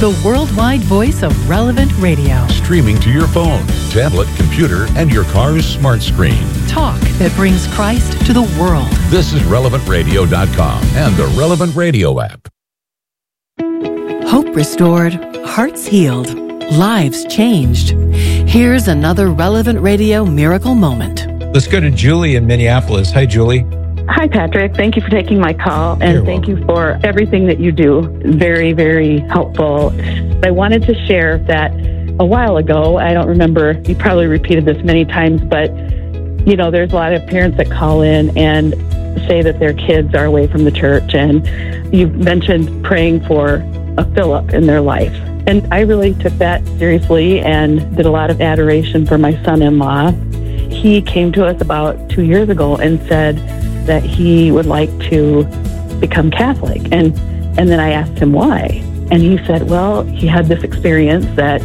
the worldwide voice of Relevant Radio. Streaming to your phone, tablet, computer, and your car's smart screen. Talk that brings Christ to the world. This is RelevantRadio.com and the Relevant Radio app. Hope restored, hearts healed, lives changed. Here's another Relevant Radio miracle moment. Let's go to Julie in Minneapolis. Hi, Julie. Hi, Patrick. Thank you for taking my call, and thank you for everything that you do. Very, very helpful. I wanted to share that a while ago, I don't remember, you probably repeated this many times, but, you know, there's a lot of parents that call in and say that their kids are away from the church, and you've mentioned praying for a fill-up in their life. And I really took that seriously and did a lot of adoration for my son-in-law. He came to us about 2 years ago and said that he would like to become Catholic. And then I asked him why. And he said, well, he had this experience that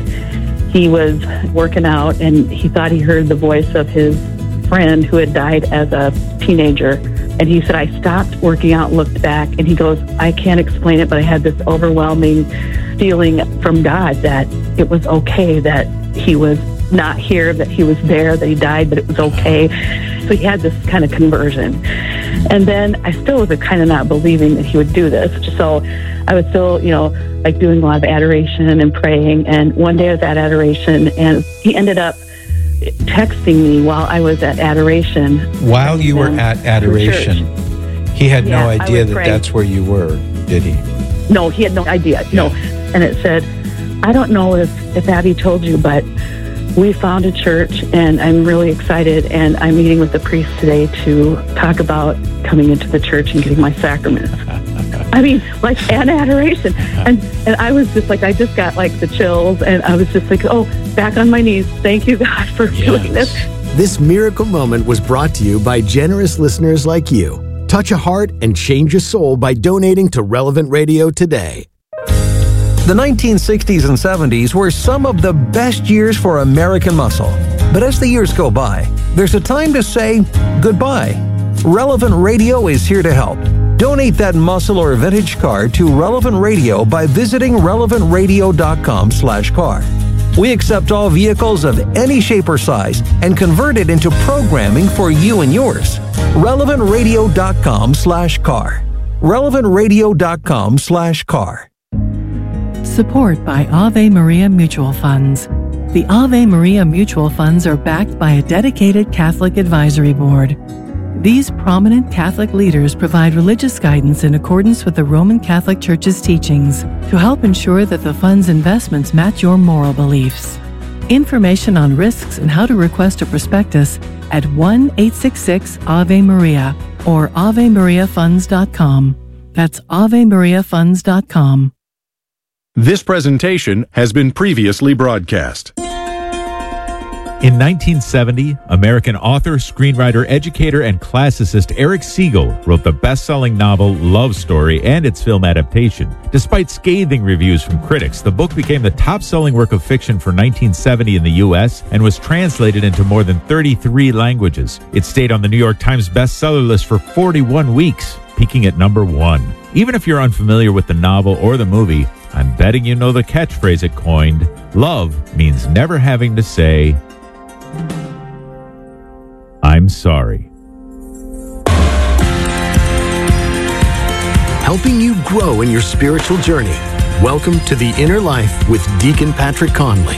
he was working out and he thought he heard the voice of his friend who had died as a teenager. And he said, I stopped working out, looked back, and he goes, I can't explain it, but I had this overwhelming feeling from God that it was okay that he was not here, that he was there, that he died, but it was okay. So he had this kind of conversion. And then I still was kind of not believing that he would do this. So I was still, you know, like doing a lot of adoration and praying. And one day I was at adoration and he ended up texting me while I was at adoration. While you were at adoration, he had no idea that that's where you were, did he? No, he had no idea. Yeah. No. And it said, I don't know if Abby told you, but we found a church and I'm really excited, and I'm meeting with the priest today to talk about coming into the church and getting my sacraments. I mean, like, and adoration. And I was just like, I just got like the chills, and I was just like, oh, back on my knees. Thank you, God, for doing this. This miracle moment was brought to you by generous listeners like you. Touch a heart and change a soul by donating to Relevant Radio today. The 1960s and 70s were some of the best years for American muscle. But as the years go by, there's a time to say goodbye. Relevant Radio is here to help. Donate that muscle or vintage car to Relevant Radio by visiting relevantradio.com/car. We accept all vehicles of any shape or size and convert it into programming for you and yours. relevantradio.com/car. relevantradio.com/car. Support by Ave Maria Mutual Funds. The Ave Maria Mutual Funds are backed by a dedicated Catholic advisory board. These prominent Catholic leaders provide religious guidance in accordance with the Roman Catholic Church's teachings to help ensure that the fund's investments match your moral beliefs. Information on risks and how to request a prospectus at 1-866-AVE-MARIA or AveMariaFunds.com. That's AveMariaFunds.com. This presentation has been previously broadcast. In 1970, American author, screenwriter, educator, and classicist Eric Siegel wrote the best-selling novel Love Story and its film adaptation. Despite scathing reviews from critics, the book became the top-selling work of fiction for 1970 in the U.S. and was translated into more than 33 languages. It stayed on the New York Times bestseller list for 41 weeks, peaking at number 1. Even if you're unfamiliar with the novel or the movie, I'm betting you know the catchphrase it coined. Love means never having to say, I'm sorry. Helping you grow in your spiritual journey. Welcome to The Inner Life with Deacon Patrick Conley.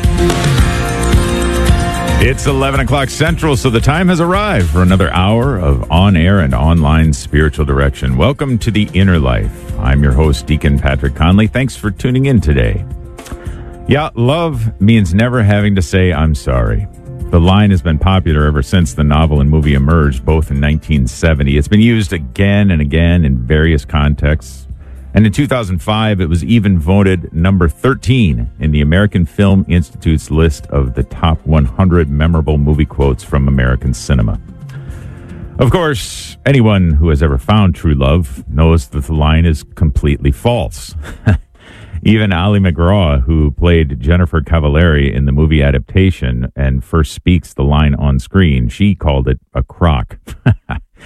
It's 11 o'clock Central, so the time has arrived for another hour of on-air and online spiritual direction. Welcome to The Inner Life. I'm your host, Deacon Patrick Conley. Thanks for tuning in today. Yeah, love means never having to say, I'm sorry. The line has been popular ever since the novel and movie emerged, both in 1970. It's been used again and again in various contexts. And in 2005, it was even voted number 13 in the American Film Institute's list of the top 100 memorable movie quotes from American cinema. Of course, anyone who has ever found true love knows that the line is completely false. Even Ali MacGraw, who played Jennifer Cavallari in the movie adaptation and first speaks the line on screen, she called it a crock.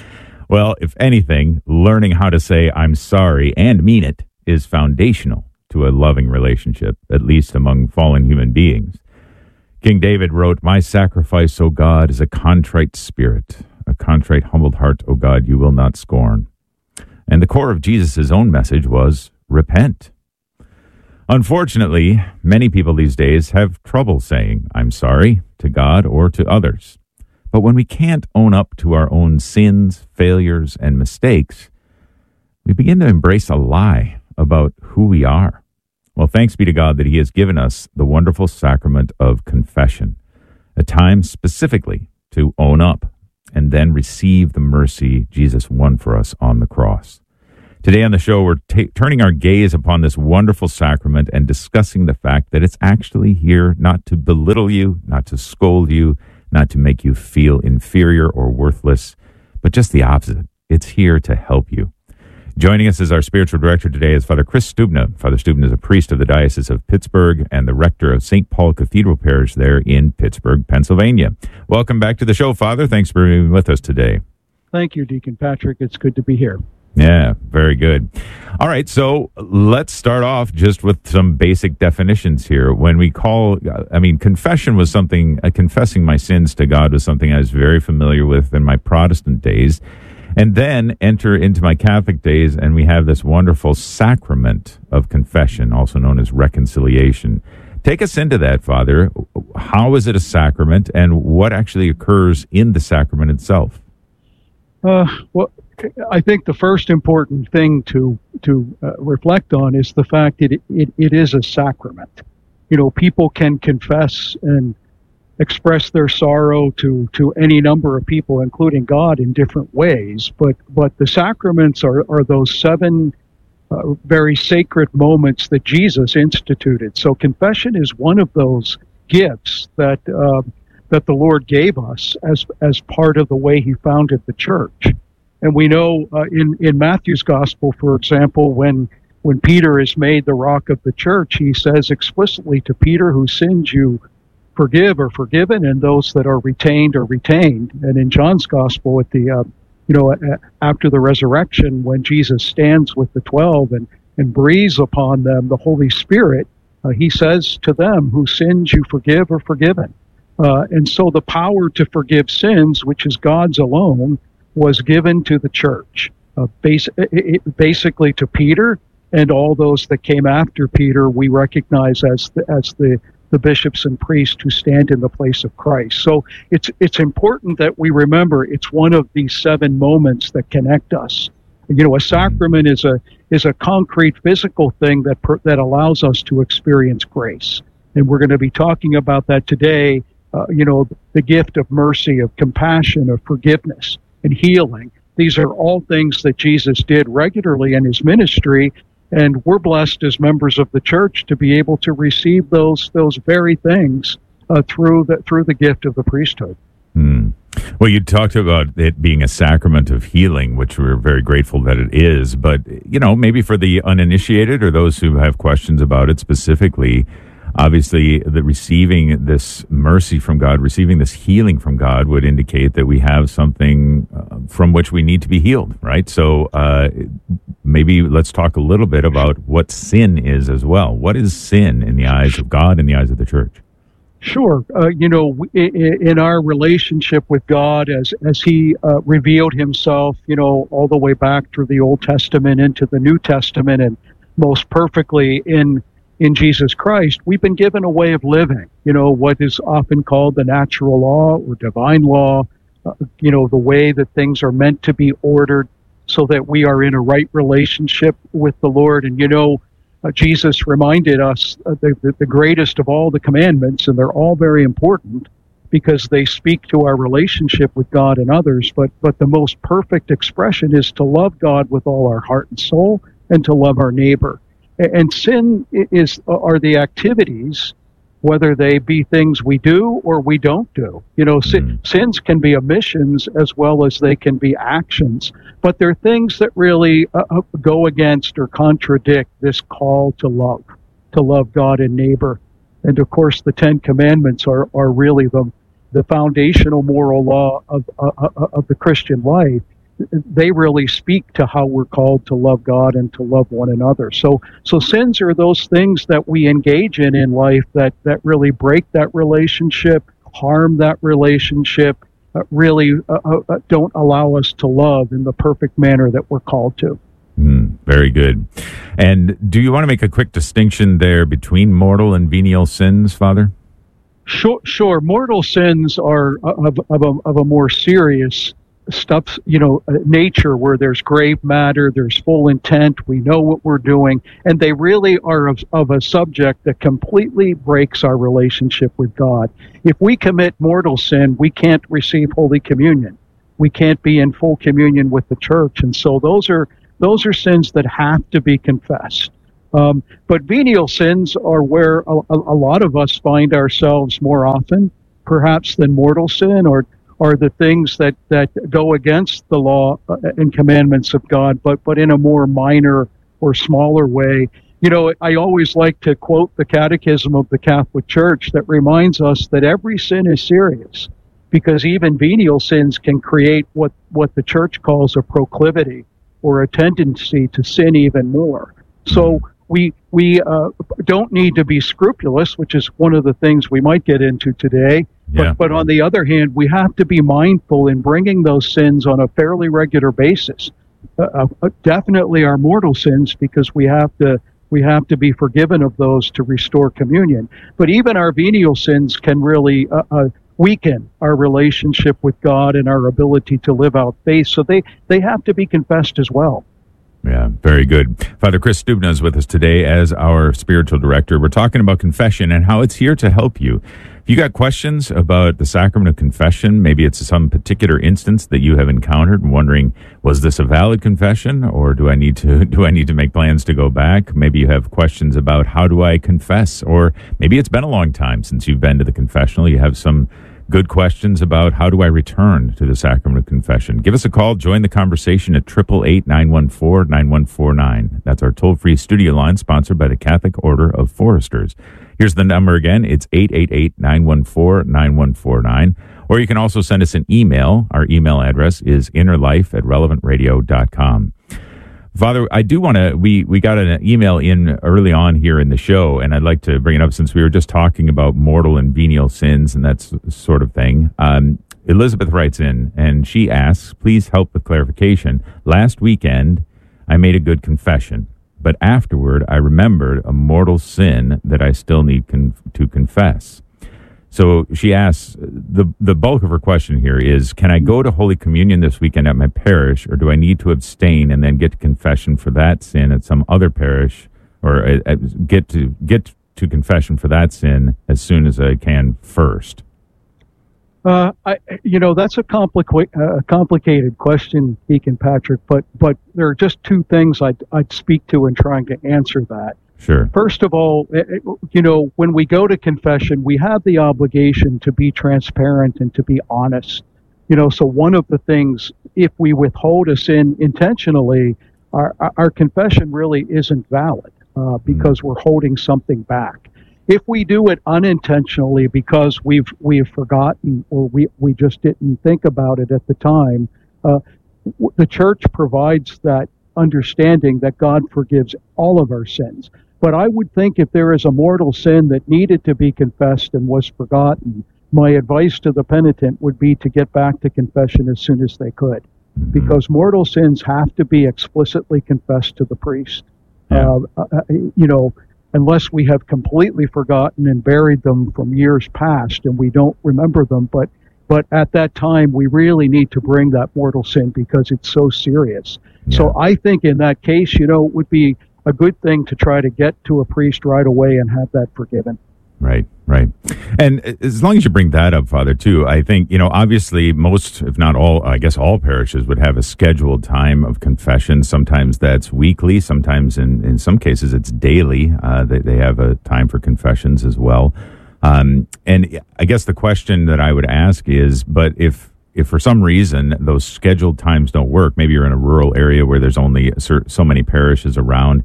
Well, if anything, learning how to say I'm sorry and mean it is foundational to a loving relationship, at least among fallen human beings. King David wrote, "My sacrifice, O God, is a contrite spirit. A contrite, humbled heart, O God, you will not scorn." And the core of Jesus' own message was, repent. Unfortunately, many people these days have trouble saying, "I'm sorry," to God or to others. But when we can't own up to our own sins, failures, and mistakes, we begin to embrace a lie about who we are. Well, thanks be to God that He has given us the wonderful sacrament of confession, a time specifically to own up and then receive the mercy Jesus won for us on the cross. Today on the show, we're turning our gaze upon this wonderful sacrament and discussing the fact that it's actually here not to belittle you, not to scold you, not to make you feel inferior or worthless, but just the opposite. It's here to help you. Joining us as our spiritual director today is Father Chris Stubna. Father Stubna is a priest of the Diocese of Pittsburgh and the rector of St. Paul Cathedral Parish there in Pittsburgh, Pennsylvania. Welcome back to the show, Father. Thanks for being with us today. Thank you, Deacon Patrick. It's good to be here. Yeah, very good. All right, so let's start off just with some basic definitions here. When we confession was something, confessing my sins to God was something I was very familiar with in my Protestant days. And then enter into my Catholic days, and we have this wonderful sacrament of confession, also known as reconciliation. Take us into that, Father. How is it a sacrament, and what actually occurs in the sacrament itself? Well, I think the first important thing to reflect on is the fact that it is a sacrament. You know, people can confess and express their sorrow to any number of people, including God, in different ways. But the sacraments are those seven very sacred moments that Jesus instituted. So confession is one of those gifts that the Lord gave us as part of the way He founded the church. And we know in Matthew's gospel, for example, when Peter is made the rock of the church, he says explicitly to Peter, "Whose sins you forgive are forgiven, and those that are retained are retained." And in John's gospel, at the after the resurrection, when Jesus stands with the 12 and breathes upon them the Holy Spirit, He says to them, "Whose sins you forgive are forgiven." And so the power to forgive sins, which is God's alone, was given to the church, basically to Peter and all those that came after Peter. We recognize as the bishops and priests who stand in the place of Christ. So it's important that we remember it's one of these seven moments that connect us. You know, a sacrament is a concrete physical thing that allows us to experience grace, and we're going to be talking about that today. The gift of mercy, of compassion, of forgiveness, and healing. These are all things that Jesus did regularly in His ministry, and we're blessed as members of the church to be able to receive those very things through the gift of the priesthood. Well, you talked about it being a sacrament of healing, which we're very grateful that it is. But, maybe for the uninitiated or those who have questions about it specifically, obviously, receiving this mercy from God, receiving this healing from God would indicate that we have something from which we need to be healed, right? So maybe let's talk a little bit about what sin is as well. What is sin in the eyes of God, in the eyes of the church? Sure. In our relationship with God, as He revealed Himself, all the way back through the Old Testament into the New Testament, and most perfectly in Jesus Christ, we've been given a way of living, what is often called the natural law or divine law, the way that things are meant to be ordered so that we are in a right relationship with the Lord. And, Jesus reminded us the greatest of all the commandments, and they're all very important because they speak to our relationship with God and others. But the most perfect expression is to love God with all our heart and soul and to love our neighbor. And sin are the activities, whether they be things we do or we don't do. Sins can be omissions as well as they can be actions, but they're things that really go against or contradict this call to love God and neighbor. And of course, the Ten Commandments are really the foundational moral law of the Christian life. they really speak to how we're called to love God and to love one another. So sins are those things that we engage in life that really break that relationship, harm that relationship, really don't allow us to love in the perfect manner that we're called to. Very good. And do you want to make a quick distinction there between mortal and venial sins, Father? Sure. Mortal sins are of a more serious stuff, nature, where there's grave matter, there's full intent, we know what we're doing, and they really are of a subject that completely breaks our relationship with God. If we commit mortal sin, we can't receive Holy Communion. We can't be in full communion with the church, and so those are sins that have to be confessed. But venial sins are where a lot of us find ourselves more often, perhaps than mortal sin, or the things that go against the law and commandments of God, but in a more minor or smaller way. I always like to quote the Catechism of the Catholic Church that reminds us that every sin is serious, because even venial sins can create what the Church calls a proclivity, or a tendency to sin even more. So we don't need to be scrupulous, which is one of the things we might get into today. Yeah. But on the other hand, we have to be mindful in bringing those sins on a fairly regular basis. Definitely our mortal sins, because we have to be forgiven of those to restore communion. But even our venial sins can really weaken our relationship with God and our ability to live out faith. So they have to be confessed as well. Yeah, very good. Father Chris Stubna is with us today as our spiritual director. We're talking about confession and how it's here to help you. If you got questions about the sacrament of confession, maybe it's some particular instance that you have encountered and wondering, was this a valid confession, or do I need to make plans to go back? Maybe you have questions about how do I confess, or maybe it's been a long time since you've been to the confessional. You have some good questions about how do I return to the sacrament of confession. Give us a call. Join the conversation at 888-914-9149. That's our toll-free studio line, sponsored by the Catholic Order of Foresters. Here's the number again. It's 888-914-9149. Or you can also send us an email. Our email address is innerlife@relevantradio.com. Father, I do want to, we got an email in early on here in the show, and I'd like to bring it up since we were just talking about mortal and venial sins and that sort of thing. Elizabeth writes in, and she asks, please help with clarification. Last weekend, I made a good confession, but afterward, I remembered a mortal sin that I still need to confess. So she asks, the bulk of her question here is, can I go to Holy Communion this weekend at my parish, or do I need to abstain and then get to confession for that sin at some other parish, or get to confession for that sin as soon as I can first? That's a complicated question, Deacon Patrick, but there are just two things I'd speak to in trying to answer that. Sure. First of all, when we go to confession, we have the obligation to be transparent and to be honest. So one of the things, if we withhold a sin intentionally, our confession really isn't valid because we're holding something back. If we do it unintentionally because we've forgotten, or we just didn't think about it at the time, the church provides that understanding that God forgives all of our sins. But I would think if there is a mortal sin that needed to be confessed and was forgotten, my advice to the penitent would be to get back to confession as soon as they could, because mortal sins have to be explicitly confessed to the priest. Yeah. Unless we have completely forgotten and buried them from years past and we don't remember them. But at that time, we really need to bring that mortal sin because it's so serious. Yeah. So I think in that case, it would be a good thing to try to get to a priest right away and have that forgiven. Right. And as long as you bring that up, Father, too, I think, obviously most, if not all, I guess all parishes would have a scheduled time of confession. Sometimes that's weekly. Sometimes in some cases it's daily. They have a time for confessions as well. And I guess the question that I would ask is, but if for some reason those scheduled times don't work, maybe you're in a rural area where there's only so many parishes around,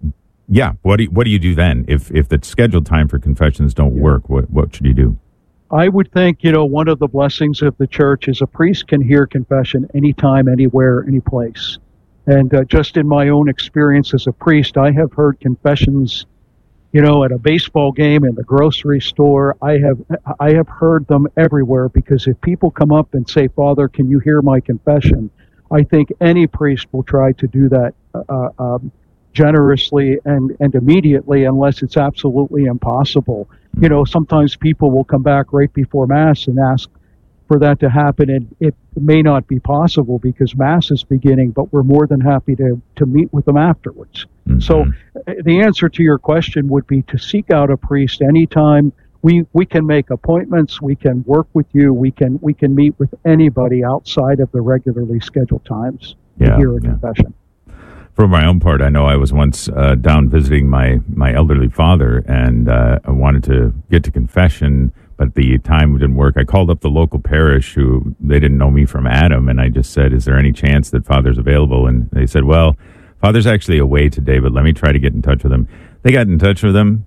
what do you do then? If the scheduled time for confessions don't work, what should you do? I would think, one of the blessings of the church is a priest can hear confession anytime, anywhere, any place. And just in my own experience as a priest, I have heard confessions, at a baseball game, in the grocery store. I have heard them everywhere, because if people come up and say, "Father, can you hear my confession?" I think any priest will try to do that generously and immediately, unless it's absolutely impossible. Sometimes people will come back right before Mass and ask for that to happen, and it may not be possible because Mass is beginning, but we're more than happy to meet with them afterwards. Mm-hmm. So the answer to your question would be to seek out a priest anytime. We can make appointments, we can work with you, we can meet with anybody outside of the regularly scheduled times to hear a confession. For my own part, I know I was once down visiting my elderly father, and I wanted to get to confession, but the time didn't work. I called up the local parish, who they didn't know me from Adam, and I just said, "Is there any chance that Father's available?" And they said, "Well, Father's actually away today, but let me try to get in touch with him." They got in touch with him.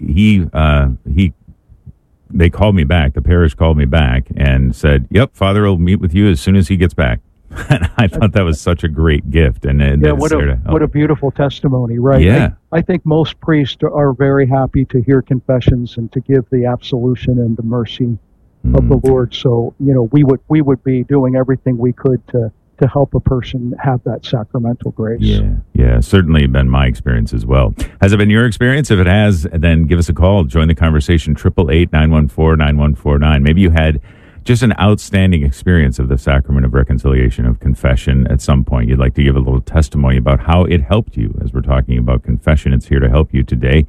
They called me back. The parish called me back and said, "Yep, Father will meet with you as soon as he gets back." And I thought that was such a great gift. And what a beautiful testimony, right? Yeah. I think most priests are very happy to hear confessions and to give the absolution and the mercy of the Lord. So, we would be doing everything we could to help a person have that sacramental grace. Yeah, certainly been my experience as well. Has it been your experience? If it has, then give us a call. Join the conversation, 888-914-9149. Maybe you had just an outstanding experience of the sacrament of reconciliation, of confession at some point. You'd like to give a little testimony about how it helped you. As we're talking about confession, it's here to help you today.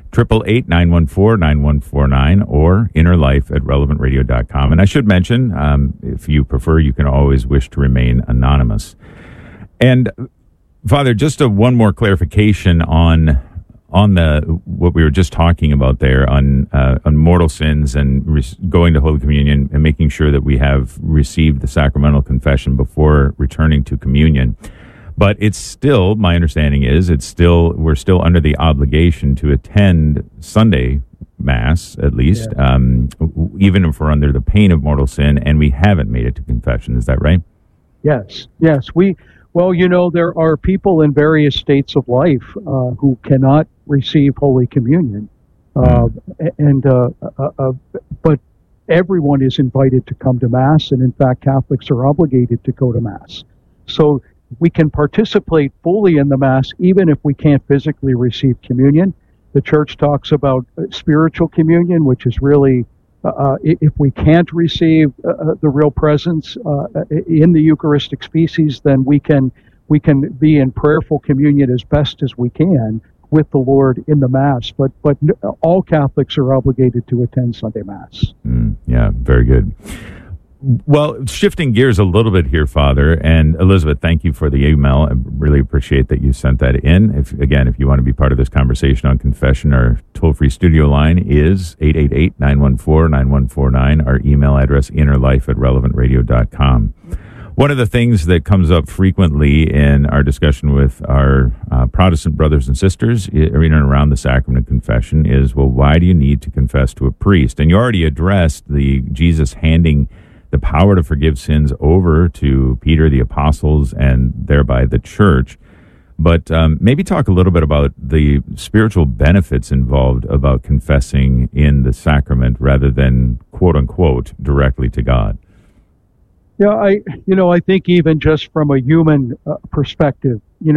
888-914-9149 or innerlife@relevantradio.com. And I should mention, if you prefer, you can always wish to remain anonymous. And Father, just one more clarification on what we were just talking about there on mortal sins and going to Holy Communion and making sure that we have received the sacramental confession before returning to communion. But it's still, my understanding is, we're still under the obligation to attend Sunday Mass, at least, even if we're under the pain of mortal sin and we haven't made it to confession. Is that right? Yes. Well, there are people in various states of life who cannot receive Holy Communion, but everyone is invited to come to Mass, and in fact, Catholics are obligated to go to Mass. So we can participate fully in the Mass even if we can't physically receive communion. The Church talks about spiritual communion, which is really if we can't receive the real presence in the Eucharistic species, then we can be in prayerful communion as best as we can with the Lord in the Mass. But all Catholics are obligated to attend Sunday Mass. Yeah, very good. Well, shifting gears a little bit here, Father, and Elizabeth, thank you for the email. I really appreciate that you sent that in. If you want to be part of this conversation on confession, our toll-free studio line is 888-914-9149. Our email address, innerlife@relevantradio.com. One of the things that comes up frequently in our discussion with our Protestant brothers and sisters in and around the sacrament of confession is, well, why do you need to confess to a priest? And you already addressed Jesus handing the power to forgive sins over to Peter, the apostles, and thereby the church. But maybe talk a little bit about the spiritual benefits involved about confessing in the sacrament rather than, quote unquote, directly to God. Yeah, I think even just from a human perspective,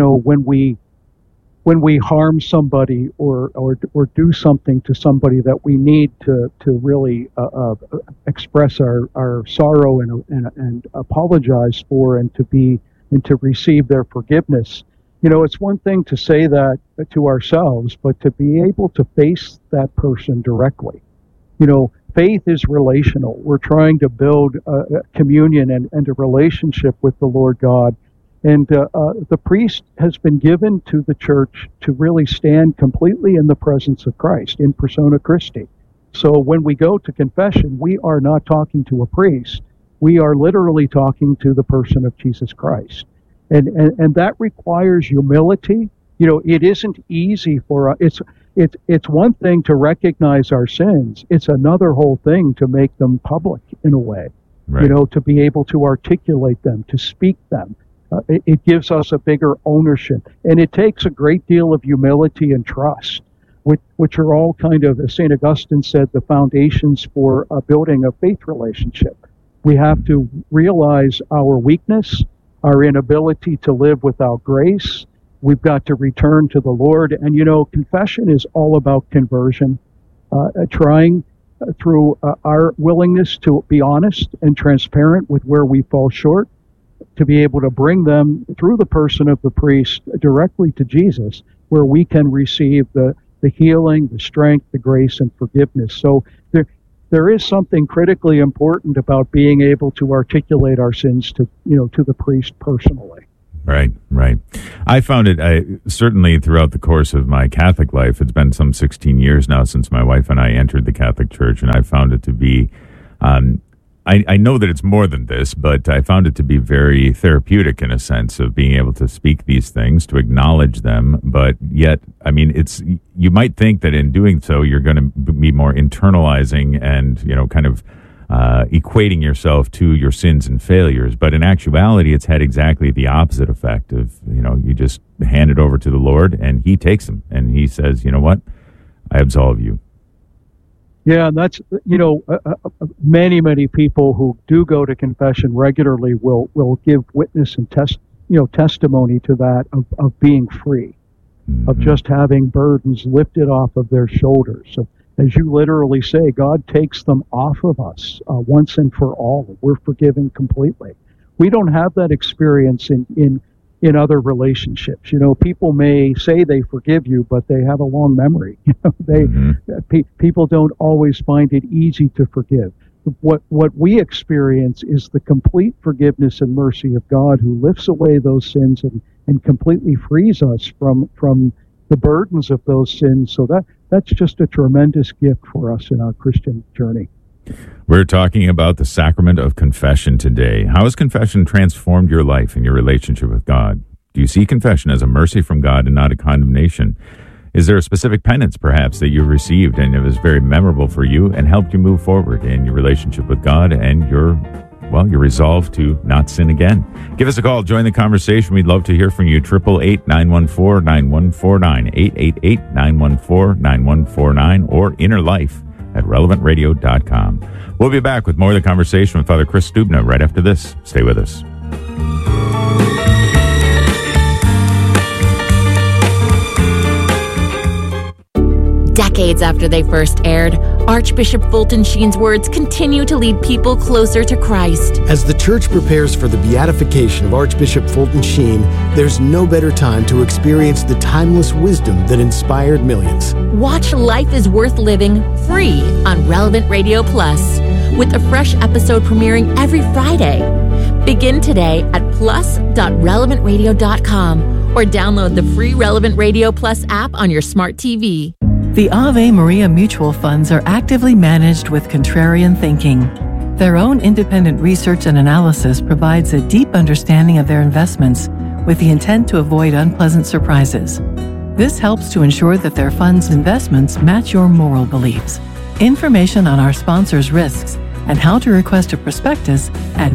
when we harm somebody or do something to somebody that we need to really express our sorrow and apologize for and to receive their forgiveness. It's one thing to say that to ourselves, but to be able to face that person directly. Faith is relational. We're trying to build a communion and a relationship with the Lord God. And the priest has been given to the church to really stand completely in the presence of Christ, in persona Christi. So when we go to confession, we are not talking to a priest. We are literally talking to the person of Jesus Christ. And that requires humility. It isn't easy for us. it's one thing to recognize our sins. It's another whole thing to make them public in a way, right. To be able to articulate them, to speak them. It gives us a bigger ownership, and it takes a great deal of humility and trust, which are all kind of, as St. Augustine said, the foundations for building a faith relationship. We have to realize our weakness, our inability to live without grace. We've got to return to the Lord. And, confession is all about conversion, trying through our willingness to be honest and transparent with where we fall short, to be able to bring them through the person of the priest directly to Jesus, where we can receive the healing, the strength, the grace, and forgiveness. So there is something critically important about being able to articulate our sins to the priest personally. Right. I found it, certainly throughout the course of my Catholic life, it's been some 16 years now since my wife and I entered the Catholic Church, and I found it to be, I know that it's more than this, but I found it to be very therapeutic in a sense of being able to speak these things, to acknowledge them, but yet, you might think that in doing so, you're going to be more internalizing and, kind of equating yourself to your sins and failures. But in actuality, it's had exactly the opposite effect of, you just hand it over to the Lord and he takes them and he says, you know what, I absolve you. Yeah, and that's, many people who do go to confession regularly will give witness and testimony to that of being free, of just having burdens lifted off of their shoulders. So, as you literally say, God takes them off of us once and for all. We're forgiven completely. We don't have that experience in other relationships. People may say they forgive you, but they have a long memory. People don't always find it easy to forgive. What we experience is the complete forgiveness and mercy of God, who lifts away those sins and completely frees us from the burdens of those sins. So that's just a tremendous gift for us in our Christian journey. We're talking about the sacrament of confession today. How has confession transformed your life and your relationship with God? Do you see confession as a mercy from God and not a condemnation? Is there a specific penance, perhaps, that you've received and it was very memorable for you and helped you move forward in your relationship with God and your resolve to not sin again? Give us a call. Join the conversation. We'd love to hear from you. 888-914-9149, 888-914-9149, or innerlife@relevantradio.com. We'll be back with more of the conversation with Father Chris Stubna right after this. Stay with us. Decades after they first aired, Archbishop Fulton Sheen's words continue to lead people closer to Christ. As the Church prepares for the beatification of Archbishop Fulton Sheen, there's no better time to experience the timeless wisdom that inspired millions. Watch Life is Worth Living free on Relevant Radio Plus, with a fresh episode premiering every Friday. Begin today at plus.relevantradio.com or download the free Relevant Radio Plus app on your smart TV. The Ave Maria Mutual Funds are actively managed with contrarian thinking. Their own independent research and analysis provides a deep understanding of their investments with the intent to avoid unpleasant surprises. This helps to ensure that their funds' investments match your moral beliefs. Information on our sponsors' risks and how to request a prospectus at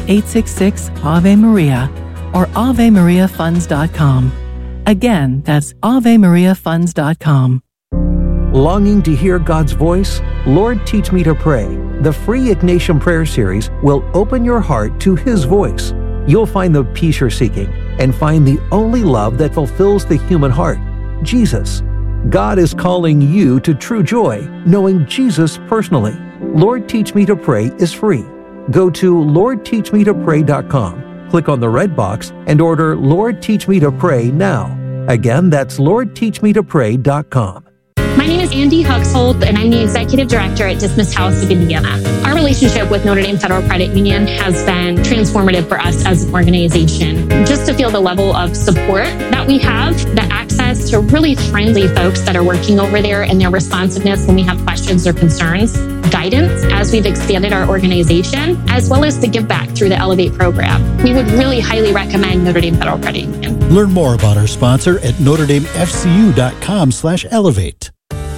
1-866-AVE-MARIA or AveMariaFunds.com. Again, that's AveMariaFunds.com. Longing to hear God's voice? Lord, Teach Me to Pray. The free Ignatian Prayer Series will open your heart to His voice. You'll find the peace you're seeking and find the only love that fulfills the human heart, Jesus. God is calling you to true joy, knowing Jesus personally. Lord, Teach Me to Pray is free. Go to LordTeachMeToPray.com, click on the red box, and order Lord, Teach Me to Pray now. Again, that's LordTeachMeToPray.com. My name is Andy Huxhold, and I'm the Executive Director at Dismas House of Indiana. Our relationship with Notre Dame Federal Credit Union has been transformative for us as an organization. Just to feel the level of support that we have, the access to really friendly folks that are working over there, and their responsiveness when we have questions or concerns, guidance as we've expanded our organization, as well as the give back through the Elevate program. We would really highly recommend Notre Dame Federal Credit Union. Learn more about our sponsor at NotreDameFCU.com/elevate.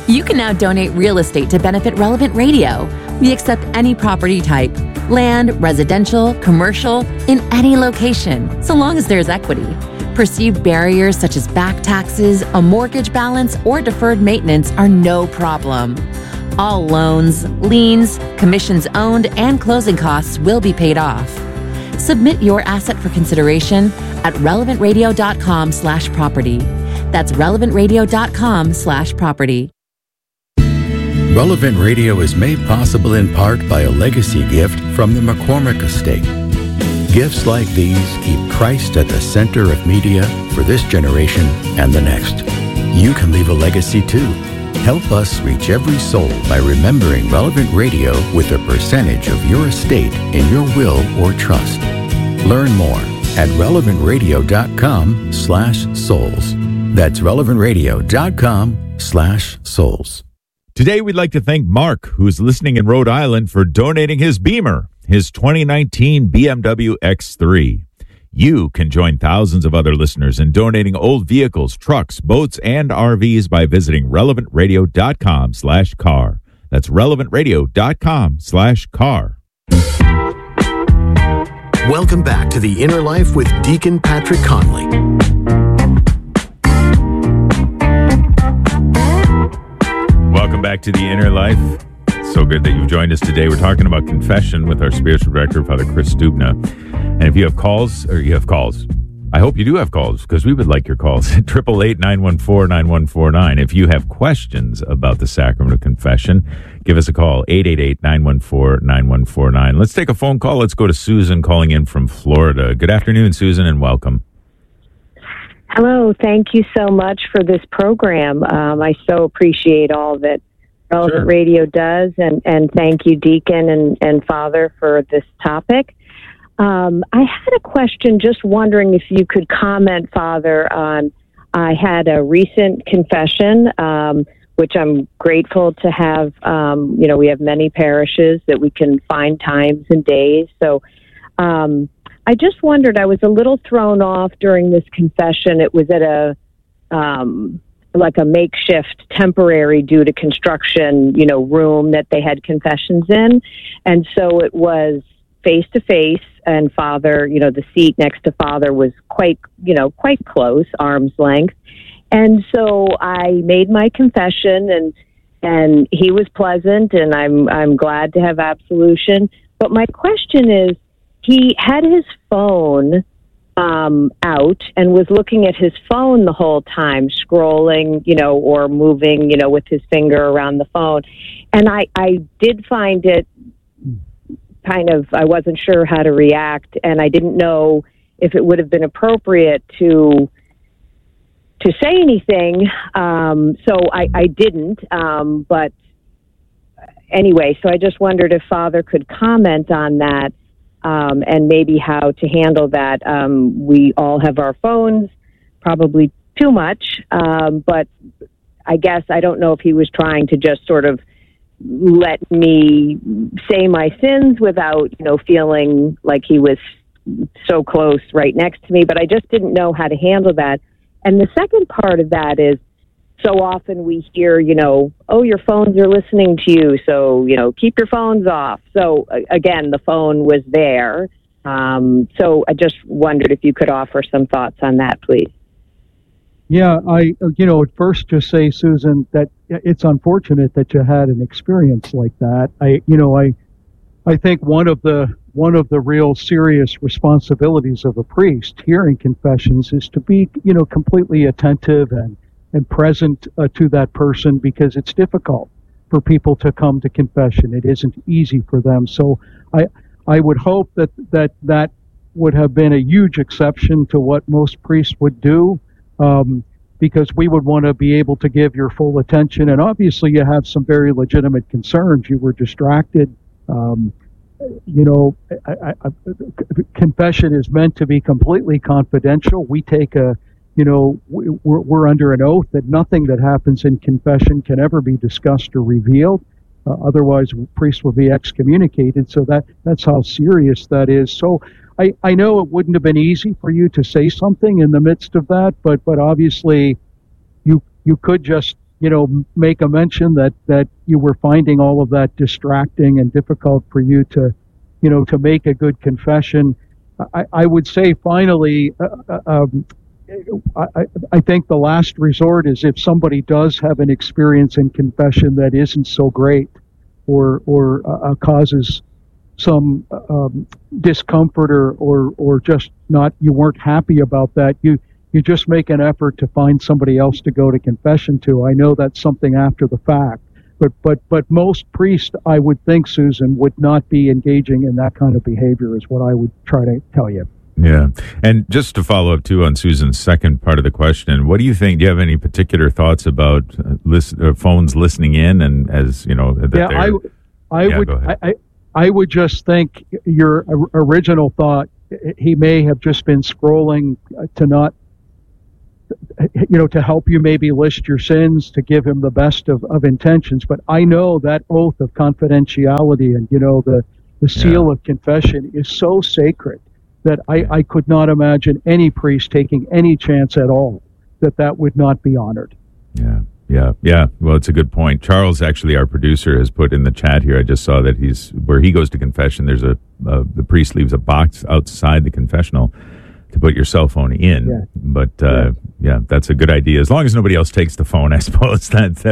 You can now donate real estate to benefit Relevant Radio. We accept any property type, land, residential, commercial, in any location, so long as there's equity. Perceived barriers such as back taxes, a mortgage balance, or deferred maintenance are no problem. All loans, liens, commissions owned, and closing costs will be paid off. Submit your asset for consideration at relevantradio.com/property. That's relevantradio.com/property. Relevant Radio is made possible in part by a legacy gift from the McCormick Estate. Gifts like these keep Christ at the center of media for this generation and the next. You can leave a legacy too. Help us reach every soul by remembering Relevant Radio with a percentage of your estate in your will or trust. Learn more at relevantradio.com/souls. That's relevantradio.com/souls. Today, we'd like to thank Mark, who's listening in Rhode Island, for donating his Beamer, his 2019 BMW X3. You can join thousands of other listeners in donating old vehicles, trucks, boats, and RVs by visiting relevantradio.com/car. That's relevantradio.com/car. Welcome back to The Inner Life with Deacon Patrick Conley. Welcome back to The Inner Life. So good that you've joined us today. We're talking about confession with our spiritual director, Father Chris Stubna. And if you have calls, I hope you do have calls, because we would like your calls. 888-914-9149. If you have questions about the sacrament of confession, give us a call, 888-914-9149. Let's take a phone call. Let's go to Susan calling in from Florida. Good afternoon, Susan, and welcome. Hello. Thank you so much for this program. I so appreciate all that Relevant Radio does, and thank you, Deacon and Father, for this topic. I had a question, just wondering if you could comment, Father, on I had a recent confession, which I'm grateful to have. We have many parishes that we can find times and days. So I just wondered, I was a little thrown off during this confession. It was at a makeshift temporary due to construction, room that they had confessions in. And so it was face to face, and Father, the seat next to Father was quite close, arm's length. And so I made my confession, and he was pleasant, and I'm glad to have absolution. But my question is, he had his phone out and was looking at his phone the whole time, scrolling, or moving, with his finger around the phone. And I did find it I wasn't sure how to react, and I didn't know if it would have been appropriate to say anything. So I didn't, but anyway, so I just wondered if Father could comment on that. And maybe how to handle that. We all have our phones, probably too much, but I guess I don't know if he was trying to just sort of let me say my sins without, feeling like he was so close right next to me, but I just didn't know how to handle that. And the second part of that is, so often we hear, oh, your phones are listening to you, so, keep your phones off. So, again, the phone was there. So I just wondered if you could offer some thoughts on that, please. Yeah, at first just say, Susan, that it's unfortunate that you had an experience like that. I think one of the real serious responsibilities of a priest hearing confessions is to be, completely attentive and present to that person, because it's difficult for people to come to confession. It isn't easy for them. So I would hope that would have been a huge exception to what most priests would do, because we would want to be able to give your full attention. And obviously you have some very legitimate concerns. You were distracted. Confession is meant to be completely confidential. We take we're under an oath that nothing that happens in confession can ever be discussed or revealed. Otherwise, priests will be excommunicated. So that's how serious that is. So I know it wouldn't have been easy for you to say something in the midst of that, but obviously you could just make a mention that you were finding all of that distracting and difficult for you to make a good confession. I would say finally, I think the last resort is if somebody does have an experience in confession that isn't so great or causes some discomfort or just you weren't happy about that, you just make an effort to find somebody else to go to confession to. I know that's something after the fact, but most priests, I would think, Susan, would not be engaging in that kind of behavior is what I would try to tell you. Yeah. And just to follow up, too, on Susan's second part of the question, what do you think? Do you have any particular thoughts about phones listening in? And as you know, I would just think your original thought, he may have just been scrolling to help you maybe list your sins, to give him the best of intentions. But I know that oath of confidentiality and, the seal of confession is so sacred that I could not imagine any priest taking any chance at all that would not be honored. Yeah. Well, it's a good point. Charles, actually, our producer, has put in the chat here. I just saw that where he goes to confession, there's the priest leaves a box outside the confessional to put your cell phone in. Yeah. But, that's a good idea. As long as nobody else takes the phone, I suppose. That